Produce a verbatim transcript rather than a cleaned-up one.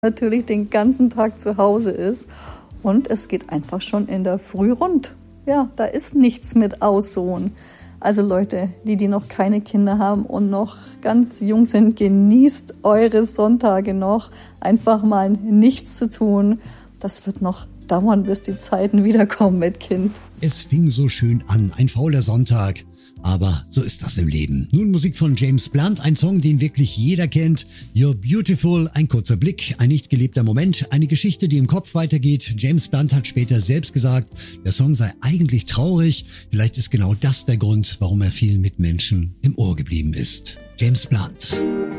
natürlich den ganzen Tag zu Hause ist und es geht einfach schon in der Früh rund. Ja, da ist nichts mit Ausruhen. Also Leute, die, die noch keine Kinder haben und noch ganz jung sind, genießt eure Sonntage noch. Einfach mal nichts zu tun. Das wird noch dauern, bis die Zeiten wiederkommen mit Kind. Es fing so schön an, ein fauler Sonntag. Aber so ist das im Leben. Nun Musik von James Blunt, ein Song, den wirklich jeder kennt. You're Beautiful, ein kurzer Blick, ein nicht gelebter Moment, eine Geschichte, die im Kopf weitergeht. James Blunt hat später selbst gesagt, der Song sei eigentlich traurig. Vielleicht ist genau das der Grund, warum er vielen Mitmenschen im Ohr geblieben ist. James Blunt.